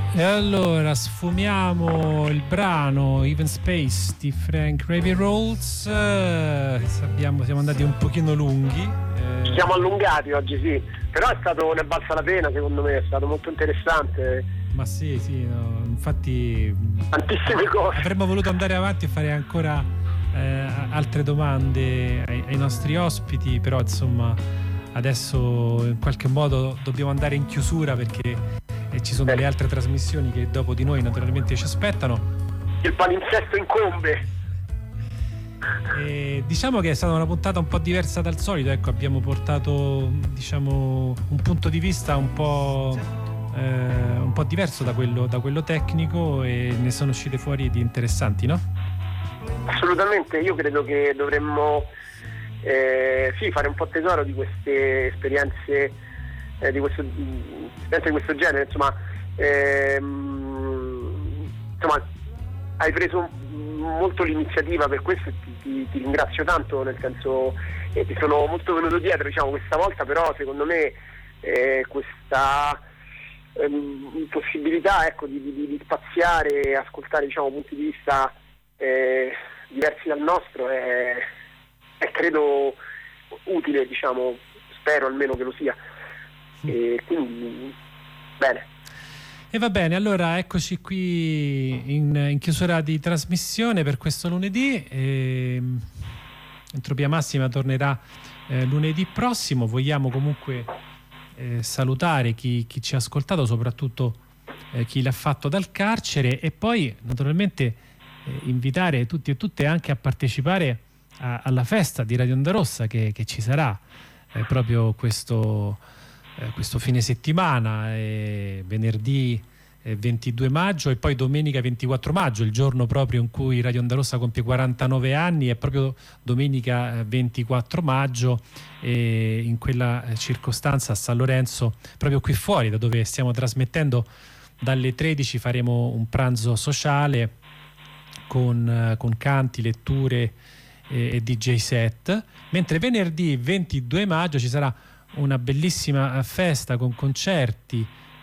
E allora sfumiamo il brano Even Space di Frank Raven Rolls. Siamo andati un pochino lunghi. Ci siamo allungati oggi, sì. Però ne è valsa la pena, secondo me, è stato molto interessante. Ma sì, no, infatti tantissime cose. Avremmo voluto andare avanti e fare ancora altre domande ai nostri ospiti, però insomma adesso in qualche modo dobbiamo andare in chiusura perché ci sono le altre trasmissioni che dopo di noi naturalmente ci aspettano. Il palinsesto incombe. Diciamo che è stata una puntata un po' diversa dal solito, ecco, abbiamo portato un punto di vista un po' diverso da quello tecnico e ne sono uscite fuori di interessanti, no? Assolutamente, io credo che dovremmo fare un po' tesoro di queste esperienze di questo genere, insomma, hai preso molto l'iniziativa per questo e ti ringrazio tanto, nel senso ti sono molto venuto dietro, diciamo, questa volta, però secondo me questa possibilità, ecco, di spaziare e ascoltare, diciamo, punti di vista diversi dal nostro è credo utile, diciamo, spero almeno che lo sia. E quindi bene. E va bene, allora eccoci qui in chiusura di trasmissione per questo lunedì. Entropia Massima tornerà lunedì prossimo. Vogliamo comunque salutare chi ci ha ascoltato, soprattutto chi l'ha fatto dal carcere, e poi naturalmente invitare tutti e tutte anche a partecipare alla festa di Radio Onda Rossa che ci sarà proprio questo fine settimana, venerdì 22 maggio e poi domenica 24 maggio, il giorno proprio in cui Radio Onda Rossa compie 49 anni, è proprio domenica 24 maggio, e in quella circostanza a San Lorenzo, proprio qui fuori da dove stiamo trasmettendo, dalle 13 faremo un pranzo sociale con canti, letture e DJ set, mentre venerdì 22 maggio ci sarà una bellissima festa con concerti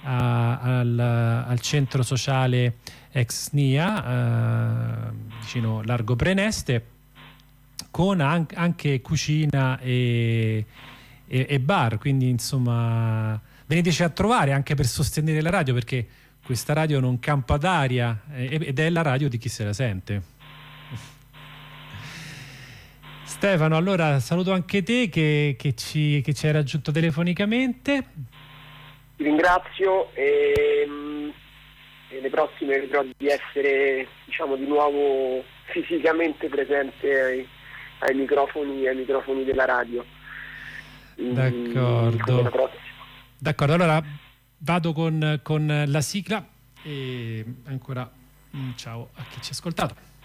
al centro sociale ex SNIA vicino Largo Preneste, con anche cucina e bar, quindi insomma veniteci a trovare anche per sostenere la radio, perché questa radio non campa d'aria ed è la radio di chi se la sente. Stefano, allora saluto anche te che ci hai raggiunto telefonicamente. Ti ringrazio e le prossime vedrò di essere, diciamo, di nuovo fisicamente presente ai microfoni della radio. D'accordo, allora vado con la sigla e ancora ciao a chi ci ha ascoltato.